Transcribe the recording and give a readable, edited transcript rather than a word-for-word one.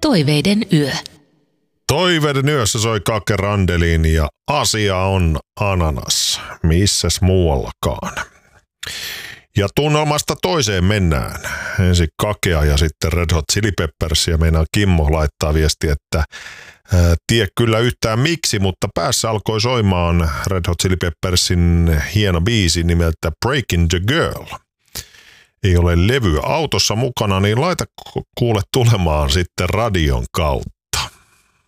Toiveiden yö. Toiveiden yössä soi Kake Randelin ja asia on ananas. Missäs muuallakaan. Ja tunnelmasta toiseen mennään. Ensin Kakea ja sitten Red Hot Chili Peppers ja meinaan Kimmo laittaa viesti, että tie kyllä yhtään miksi, mutta päässä alkoi soimaan Red Hot Chili Peppersin hieno biisi nimeltä Breaking the Girl. Ei ole levyä autossa mukana, niin laita kuule tulemaan sitten radion kautta.